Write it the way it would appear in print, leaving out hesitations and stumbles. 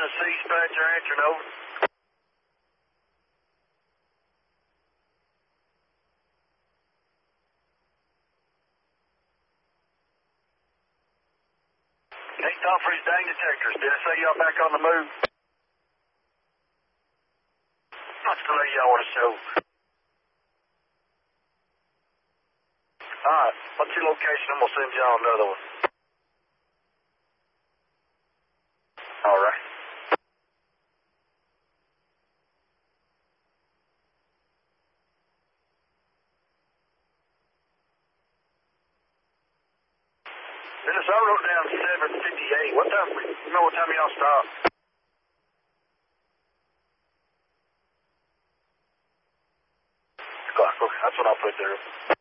Tennessee, dispatcher answering over. Hey, Humphreys, dang detectors. Did I say y'all back on the move? What's the lady y'all want to show? Alright, what's your location? I'm going to send y'all another one. Alright. Dennis, I wrote down 7:58. What time? You know what time y'all stop? Clock. Okay, that's what I'll put there.